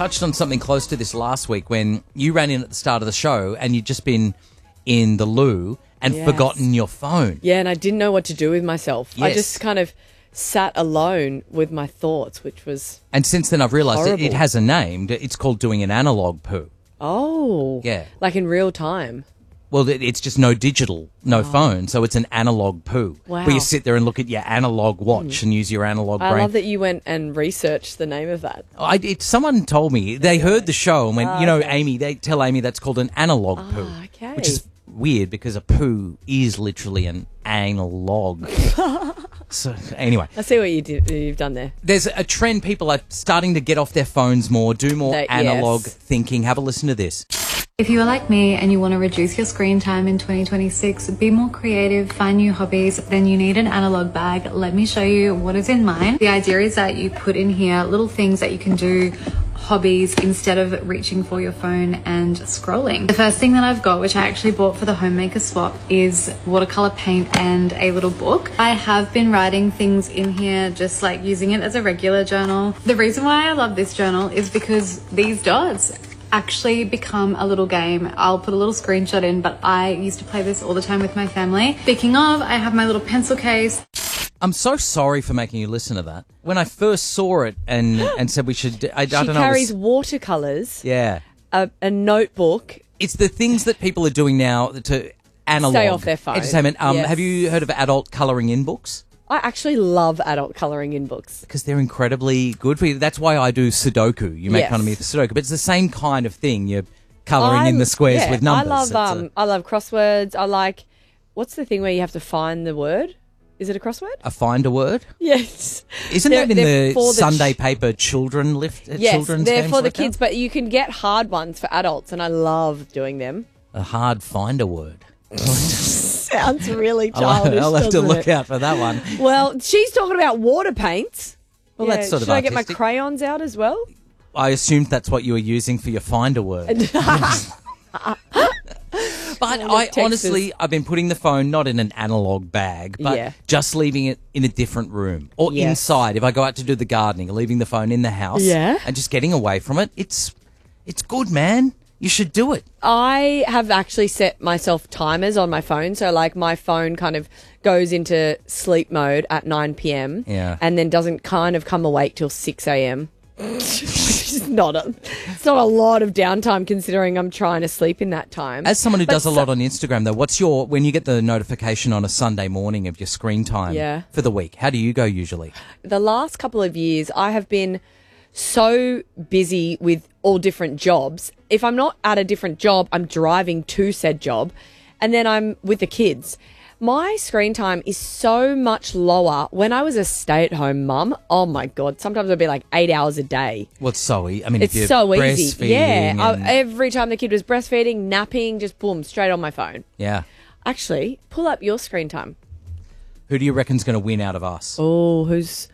touched on something close to this last week when you ran in at the start of the show and you'd just been in the loo and forgotten your phone. Yeah, and I didn't know what to do with myself. Yes. I just kind of sat alone with my thoughts, which was And since then I've realised horrible. it has a name. It's called doing an analog poo. Oh. Yeah. Like in real time. Well, it's just no digital, no phone, so it's an analog poo. Wow. Where you sit there and look at your analog watch and use your analog I brain. love that you went and researched the name of that. Someone told me, they heard the show and went, Amy, they tell Amy that's called an analog poo. Okay. Which is weird because a poo is literally an analog. So anyway, I see what you've done there. there's a trend. People are starting to get off their phones more, do more analog Yes. thinking. Have a listen to this. If you are like me and you want to reduce your screen time in 2026, be more creative, find new hobbies, then you need an analog bag. Let me show you what is in mine. The idea is that you put in here little things that you can do, hobbies, instead of reaching for your phone and scrolling. The first thing that I've got, which I actually bought for the homemaker swap, is watercolor paint and a little book. I have been writing things in here, just like using it as a regular journal. The reason why I love this journal is because these dots actually become a little game. I'll put a little screenshot in, but I used to play this all the time with my family. Speaking of, I have my little pencil case. I'm so sorry for making you listen to that. When I first saw it and said we should, I don't know. She carries watercolours, Yeah. a notebook. It's the things that people are doing now to analog Stay off their phone. entertainment. Yes. Have you heard of adult colouring in books? I actually love adult colouring in books. Because they're incredibly good for you. That's why I do Sudoku. You make Yes. fun of me for Sudoku, but it's the same kind of thing. You're colouring in the squares with numbers. I love crosswords. I like, what's the thing where you have to find the word? Is it a crossword? A find a word? Yes. Isn't They're- that in they're the for Sunday paper children lift? Yes, Children's they're games for the like that? kids, but you can get hard ones for adults, and I love doing them. A hard find a word. Sounds really childish. I'll have to doesn't look it? out for that one. Well, she's talking about water paints. Well, that's sort of Should I get my artistic. crayons out as well? I assumed that's what you were using for your find a word. But I Texas. honestly, I've been putting the phone not in an analog bag, but Yeah. just leaving it in a different room or Yes. inside. If I go out to do the gardening, leaving the phone in the house Yeah. and just getting away from it, it's good, man. You should do it. I have actually set myself timers on my phone. So, like, my phone kind of goes into sleep mode at 9 p.m. Yeah. And then doesn't kind of come awake till 6 a.m. It's not a lot of downtime considering I'm trying to sleep in that time. As someone who But does a lot on Instagram, though, when you get the notification on a Sunday morning of your screen time Yeah. for the week, how do you go usually? The last couple of years, I have been so busy with all different jobs. If I'm not at a different job, I'm driving to said job, and then I'm with the kids. My screen time is so much lower. When I was a stay-at-home mum, oh my God, sometimes it'd be like 8 hours a day. Well, it's so easy. I mean, It's if you're so easy. breastfeeding Yeah. and- Every time the kid was breastfeeding, napping, just boom, straight on my phone. yeah. Actually, pull up your screen time. Who do you reckon's going to win out of us? Oh,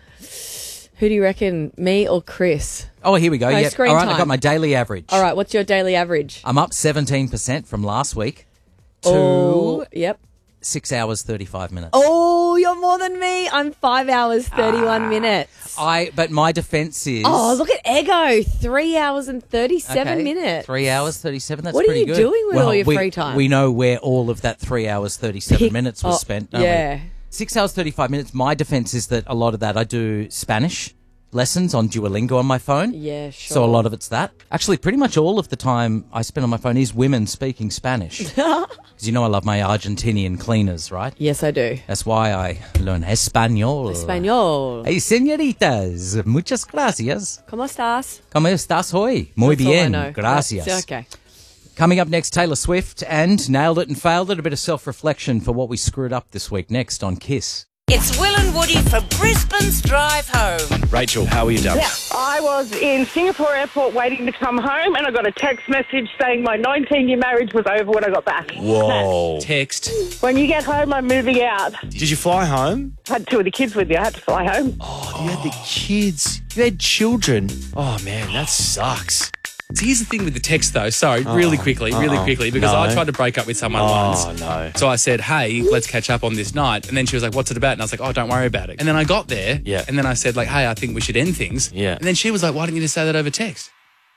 who do you reckon, me or Chris? Oh, here we go. No, Yep. screen All right, I time. got my daily average. All right, what's your daily average? I'm up 17% from last week to Oh, yep. 6 hours, 35 minutes. Oh, you're more than me. I'm 5 hours, 31 minutes. But my defense is... Oh, look at Ego. 3 hours and 37 okay, minutes. 3 hours, 37. That's What are pretty you good. doing with all your free time? We know where all of that 3 hours, 37 minutes was spent. Don't yeah. we? 6 hours, 35 minutes. My defense is that a lot of that I do Spanish lessons on Duolingo on my phone. Yeah, sure. So a lot of it's that. Actually, pretty much all of the time I spend on my phone is women speaking Spanish. Because you know I love my Argentinian cleaners, right? Yes, I do. That's why I learn Español. Español. Hey, señoritas, muchas gracias. ¿Cómo estás? ¿Cómo estás hoy? Muy That's all I bien, know. gracias. That's- okay. Coming up next, Taylor Swift and Nailed It and Failed It. A bit of self-reflection for what we screwed up this week. Next on Kiss. It's Will and Woody for Brisbane's Drive Home. Rachel, how are you, darling? Yeah, I was in Singapore airport waiting to come home, and I got a text message saying my 19-year marriage was over when I got back. Whoa. Text. When you get home, I'm moving out. Did you fly home? I had two of the kids with me. I had to fly home. Oh, you had the kids. You had children. Oh, man, that sucks. So here's the thing with the text, though. Sorry, really quickly, because No. I tried to break up with someone once. Oh, no. So I said, hey, let's catch up on this night. And then she was like, what's it about? And I was like, oh, don't worry about it. And then I got there. Yeah. And then I said, like, hey, I think we should end things. Yeah. And then she was like, why didn't you just say that over text?